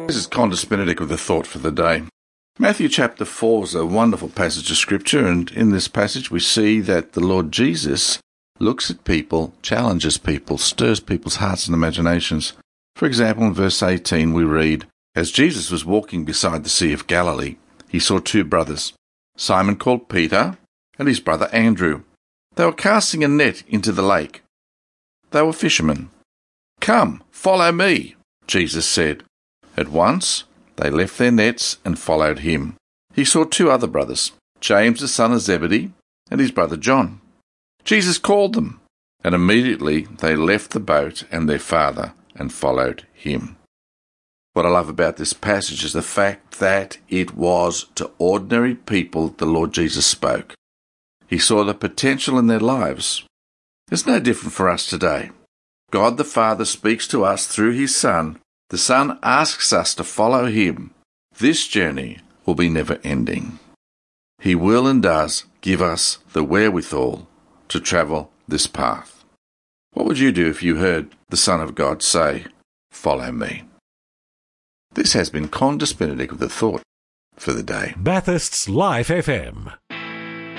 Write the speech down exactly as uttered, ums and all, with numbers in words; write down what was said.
This is Qantas Benedict with the thought for the day. Matthew chapter four is a wonderful passage of scripture, and in this passage we see that the Lord Jesus looks at people, challenges people, stirs people's hearts and imaginations. For example, in verse eighteen we read, "As Jesus was walking beside the Sea of Galilee, he saw two brothers, Simon called Peter and his brother Andrew. They were casting a net into the lake. They were fishermen. 'Come, follow me,' Jesus said. At once they left their nets and followed him. He saw two other brothers, James the son of Zebedee and his brother John. Jesus called them, and immediately they left the boat and their father and followed him." What I love about this passage is the fact that it was to ordinary people the Lord Jesus spoke. He saw the potential in their lives. It's no different for us today. God the Father speaks to us through his Son. The Son asks us to follow him. This journey will be never-ending. He will and does give us the wherewithal to travel this path. What would you do if you heard the Son of God say, "Follow me"? This has been Qantas Benedict with the thought for the day. Bathurst's Life F M.